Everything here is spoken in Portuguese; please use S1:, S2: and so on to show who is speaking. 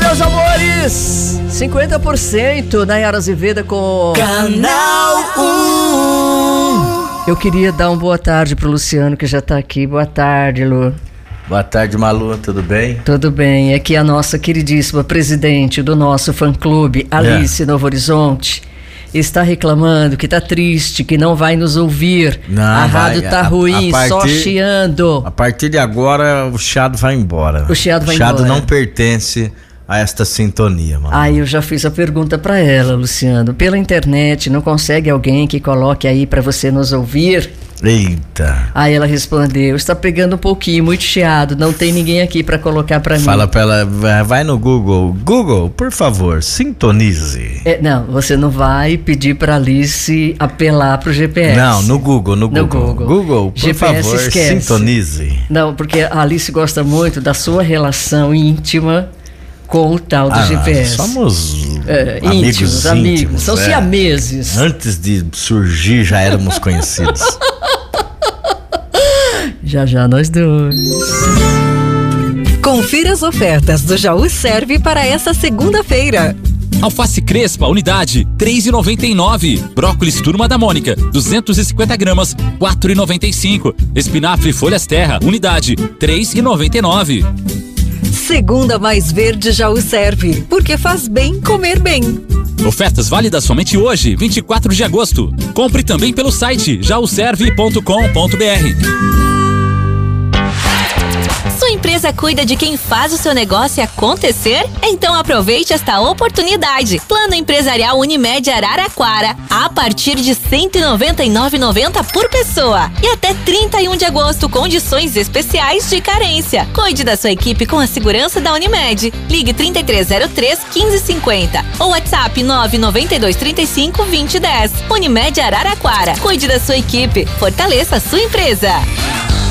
S1: meus amores! 50% Nayara Azevedo com
S2: Canal 1.
S1: Eu queria dar uma boa tarde pro Luciano, que já tá aqui. Boa tarde, Lu.
S3: Boa tarde, Malu, tudo bem?
S1: Tudo bem, aqui a nossa queridíssima presidente do nosso fã-clube, Alice Novo Horizonte, está reclamando que tá triste, que não vai nos ouvir.
S3: Não,
S1: a rádio tá ruim, só chiando.
S3: A partir de agora o chiado vai embora.
S1: O chiado vai
S3: embora. O chiado
S1: embora.
S3: não pertence a esta sintonia, mano.
S1: Eu já fiz a pergunta pra ela, Luciano. Pela internet, não consegue alguém que coloque aí pra você nos ouvir?
S3: Eita.
S1: Aí ela respondeu: está pegando um pouquinho, muito chiado, não tem ninguém aqui pra colocar pra mim.
S3: Fala pra ela, vai no Google. Google, por favor, sintonize.
S1: Não, você não vai pedir pra Alice apelar pro GPS.
S3: Não, no Google. Google, por
S1: GPS
S3: favor,
S1: esquece.
S3: sintonize.
S1: Não, porque a Alice gosta muito da sua relação íntima com o tal do GPS.
S3: Somos
S1: amigos. São siameses.
S3: Antes de surgir já éramos conhecidos.
S1: Já nós dois.
S4: Confira as ofertas do Jaú Serve para essa segunda-feira.
S5: Alface crespa, unidade, R$3,99. Brócolis Turma da Mônica, 250 gramas, R$4,95. Espinafre Folhas Terra, unidade, R$3,99.
S4: Segunda mais verde Jaú Serve, porque faz bem comer bem.
S5: Ofertas válidas somente hoje, 24 de agosto. Compre também pelo site jauserve.com.br.
S6: Sua empresa cuida de quem faz o seu negócio acontecer? Então aproveite esta oportunidade. Plano Empresarial Unimed Araraquara, a partir de R$ 199,90 por pessoa. E até 31 de agosto, condições especiais de carência. Cuide da sua equipe com a segurança da Unimed. Ligue 3303-1550 ou WhatsApp 99235-2010. Unimed Araraquara. Cuide da sua equipe. Fortaleça a sua empresa.